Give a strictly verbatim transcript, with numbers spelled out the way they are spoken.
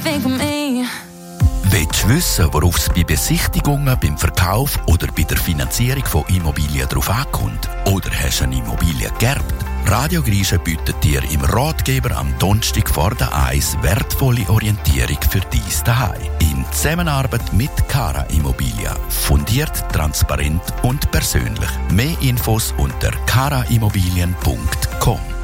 think of me. Willst du wissen, worauf es bei Besichtigungen, beim Verkauf oder bei der Finanzierung von Immobilien drauf ankommt? Oder hast du eine Immobilie geerbt? Radio Griechen bietet dir im Ratgeber am Donnerstag vor der Eis wertvolle Orientierung für dein Zuhause. In Zusammenarbeit mit Cara Immobilien. Fundiert, transparent und persönlich. Mehr Infos unter cara immobilien punkt com.